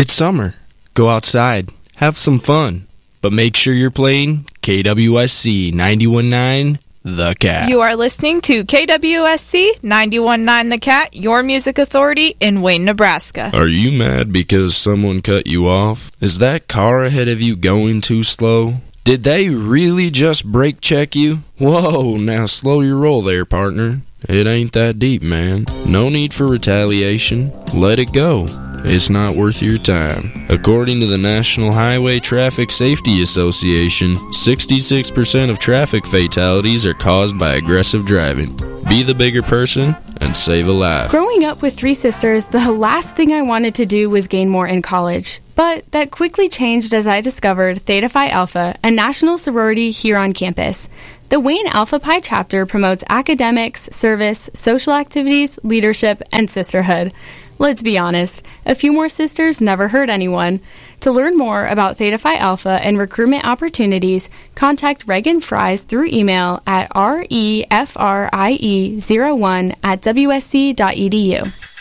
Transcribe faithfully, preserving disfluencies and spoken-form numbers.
It's summer. Go outside. Have some fun. But make sure you're playing K W S C ninety-one point nine The Cat. You are listening to K W S C ninety-one point nine The Cat, your music authority in Wayne, Nebraska. Are you mad because someone cut you off? Is that car ahead of you going too slow? Did they really just brake check you? Whoa, now slow your roll there, partner. It ain't that deep, man. No need for retaliation. Let it go. It's not worth your time. According to the National Highway Traffic Safety Association, sixty-six percent of traffic fatalities are caused by aggressive driving. Be the bigger person and save a life. Growing up with three sisters, the last thing I wanted to do was gain more in college. But that quickly changed as I discovered Theta Phi Alpha, a national sorority here on campus. The Wayne Alpha Pi chapter promotes academics, service, social activities, leadership, and sisterhood. Let's be honest, a few more sisters never hurt anyone. To learn more about Theta Phi Alpha and recruitment opportunities, contact Reagan Fries through email at refrie zero one at w s c dot e d u.